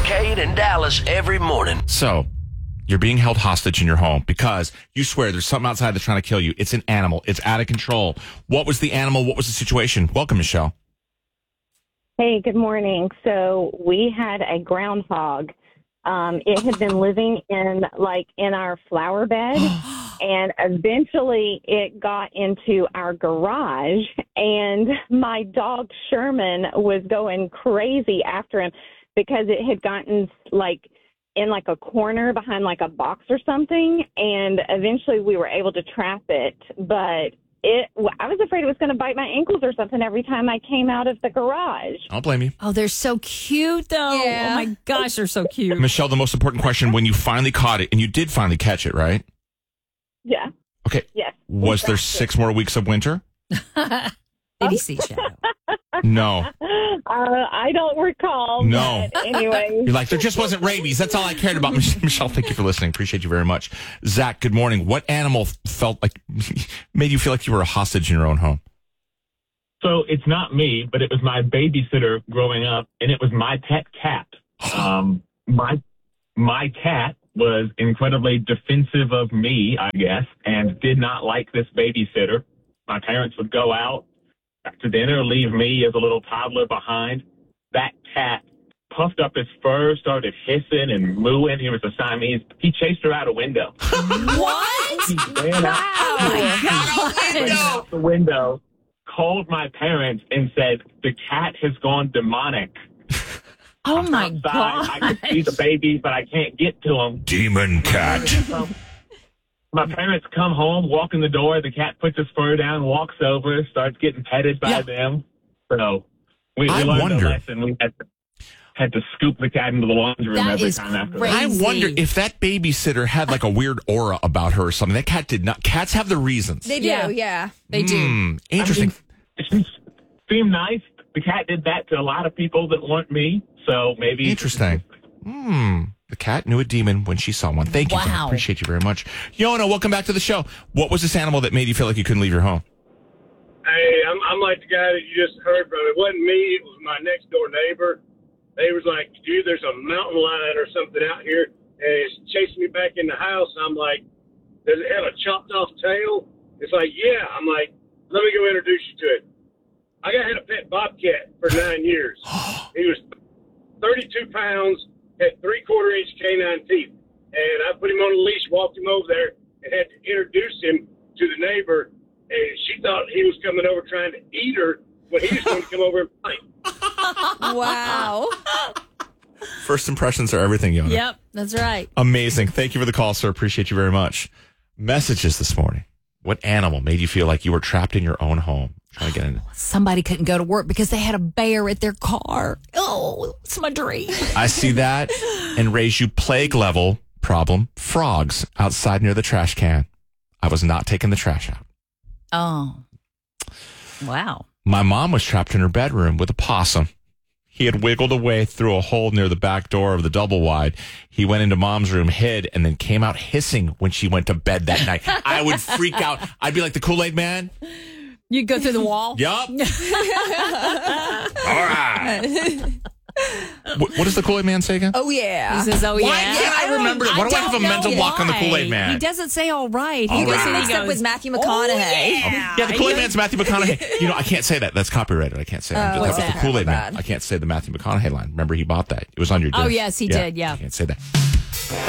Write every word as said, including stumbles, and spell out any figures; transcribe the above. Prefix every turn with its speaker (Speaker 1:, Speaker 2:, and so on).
Speaker 1: Kate and Dallas every morning.
Speaker 2: So, you're being held hostage in your home because you swear there's something outside that's trying to kill you. It's an animal. It's out of control. What was the animal? What was the situation? Welcome, Michelle.
Speaker 3: Hey, good morning. So we had a groundhog. Um, it had been living in like in our flower bed, and eventually it got into our garage. And my dog Sherman was going crazy after him because it had gotten like in like a corner behind like a box or something. And eventually we were able to trap it, but It. I was afraid it was going to bite my ankles or something every time I came out of the garage.
Speaker 2: I don't blame you.
Speaker 4: Oh, they're so cute, though.
Speaker 5: Yeah.
Speaker 4: Oh, my gosh, they're so cute.
Speaker 2: Michelle, the most important question, when you finally caught it, and you did finally catch it, right?
Speaker 3: Yeah.
Speaker 2: Okay.
Speaker 3: Yes.
Speaker 2: Was there
Speaker 3: exactly.
Speaker 2: six more weeks of winter?
Speaker 4: Baby sea shadow.
Speaker 2: No.
Speaker 3: Uh, I don't recall.
Speaker 2: No.
Speaker 3: But anyway.
Speaker 2: You're like, there just wasn't rabies. That's all I cared about. Michelle, thank you for listening. Appreciate you very much. Zach, good morning. What animal felt like, made you feel like you were a hostage in your own home?
Speaker 6: So it's not me, but it was my babysitter growing up, and it was my pet cat. Um, my my cat was incredibly defensive of me, I guess, and did not like this babysitter. My parents would go out after dinner, leave me as a little toddler behind. That cat puffed up his fur, started hissing and mooing. He was a Siamese. He chased her out a window.
Speaker 4: What?
Speaker 6: He ran out,
Speaker 4: Oh, my
Speaker 6: ran
Speaker 4: gosh.
Speaker 6: out the window, called my parents, and said, the cat has gone demonic.
Speaker 4: Oh, my
Speaker 6: Outside,
Speaker 4: God.
Speaker 6: I can see the babies, but I can't get to them.
Speaker 2: Demon cat.
Speaker 6: My parents come home, walk in the door. The cat puts his fur down, walks over, starts getting petted by
Speaker 2: Yeah.
Speaker 6: them. So we, we
Speaker 2: I
Speaker 6: learned
Speaker 2: wonder-
Speaker 6: a lesson. We had to, had to scoop the cat into the laundry room
Speaker 4: That
Speaker 6: every
Speaker 4: is
Speaker 6: time after
Speaker 4: crazy.
Speaker 6: that.
Speaker 2: I wonder if that babysitter had like a weird aura about her or something. That cat did not. Cats have the reasons.
Speaker 5: They do,
Speaker 4: Yeah.
Speaker 5: yeah.
Speaker 4: They do.
Speaker 2: Hmm, interesting.
Speaker 6: I mean, she seemed nice. The cat did that to a lot of people that weren't me. So maybe
Speaker 2: Interesting. Hmm. The cat knew a demon when she saw one. Thank you. Zach.
Speaker 4: Wow.
Speaker 2: Appreciate you very much. Yona, welcome back to the show. What was this animal that made you feel like you couldn't leave your home?
Speaker 7: Hey, I'm, I'm like the guy that you just heard from. It wasn't me. It was my next door neighbor. They was like, dude, there's a mountain lion or something out here, and it's chasing me back in the house. I'm like, does it have a chopped off tail? It's like, yeah. I'm like, let me go introduce you to it. I got had a pet bobcat for nine years. He was thirty-two pounds, had three quarter inch canine teeth, and I put him on a leash, walked him over there, and had to introduce him to the neighbor. And she thought he was coming over trying to eat her when he was going to come over and fight.
Speaker 5: Wow.
Speaker 2: First impressions are everything, Yona.
Speaker 4: Yep, that's right.
Speaker 2: Amazing. Thank you for the call, sir. Appreciate you very much. Messages this morning. What animal made you feel like you were trapped in your own home? Trying to get in.
Speaker 4: Somebody couldn't go to work because they had a bear at their car. Oh, it's my dream.
Speaker 2: I see that and raise you plague level problem. Frogs outside near the trash can. I was not taking the trash out.
Speaker 4: Oh, wow.
Speaker 2: My mom was trapped in her bedroom with a possum. He had wiggled away through a hole near the back door of the double wide. He went into mom's room, hid, and then came out hissing when she went to bed that night. I would freak out. I'd be like the Kool-Aid man.
Speaker 4: You go through the wall?
Speaker 2: Yup. All right. What, what does the Kool-Aid man say again?
Speaker 5: Oh, yeah.
Speaker 4: He says, oh,
Speaker 2: Why
Speaker 4: yeah.
Speaker 2: can't I remember it? Why do I have a
Speaker 4: don't
Speaker 2: mental
Speaker 4: know
Speaker 2: block on the
Speaker 4: why.
Speaker 2: Kool-Aid man?
Speaker 4: He doesn't say all right.
Speaker 2: All
Speaker 4: He
Speaker 2: right.
Speaker 4: gets
Speaker 5: He
Speaker 4: he
Speaker 5: mixed up
Speaker 4: goes,
Speaker 5: with Matthew
Speaker 4: "Oh,
Speaker 5: McConaughey."
Speaker 4: yeah.
Speaker 2: Yeah, the Kool-Aid man's Matthew McConaughey. You know, I can't say that. That's copyrighted. I can't say that.
Speaker 5: Oh,
Speaker 2: That's
Speaker 5: what's
Speaker 2: the
Speaker 5: that?
Speaker 2: Kool-Aid
Speaker 5: My
Speaker 2: man.
Speaker 5: bad.
Speaker 2: I can't say the Matthew McConaughey line. Remember, he bought that. It was on your disc.
Speaker 4: Oh, yes, he did, yeah.
Speaker 2: I can't say that.